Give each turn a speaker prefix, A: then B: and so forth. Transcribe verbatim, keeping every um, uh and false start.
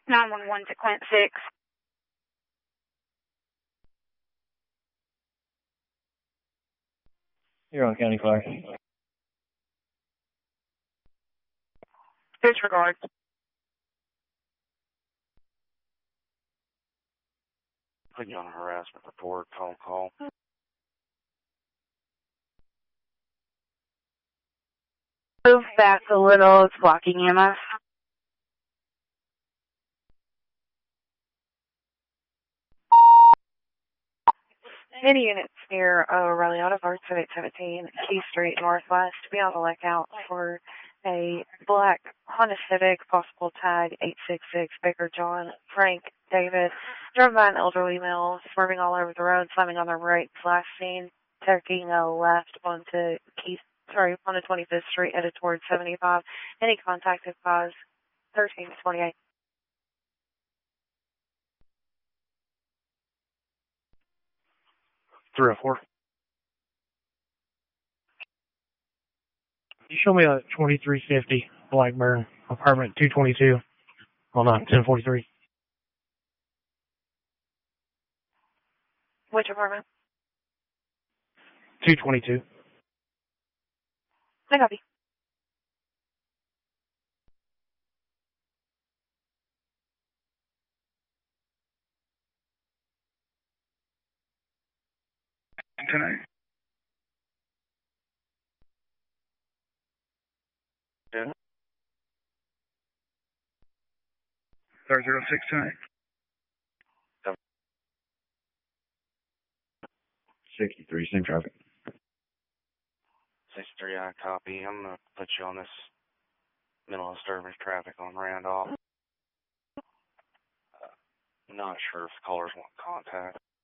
A: nine one one to Quint six.
B: You're on County Fire.
A: Disregard.
C: Put you on a harassment report, phone call.
A: Move back a little, it's blocking E M S. Any units near uh, O'Reilly Auto Parts, eight seventeen Key Street Northwest, be on the lookout for a black Honda Civic, possible tag eight six six Baker John Frank David, driven by an elderly male, swerving all over the road, slamming on the right last scene, taking a left onto Key, sorry, onto twenty-fifth Street, headed towards seventy-five. Any contact is cause thirteen twenty-eight.
C: three oh four.
B: You show me a twenty-three fifty Blackburn, apartment two twenty-two. Hold on, ten forty-three.
A: Which apartment?
B: two twenty-two.
A: I copy.
C: Tonight. Yeah. Third zero six tonight.
D: sixty-three, same traffic.
C: sixty-three, I copy. I'm going to put you on this mental disturbance traffic on Randolph. Uh, not sure if callers want contact.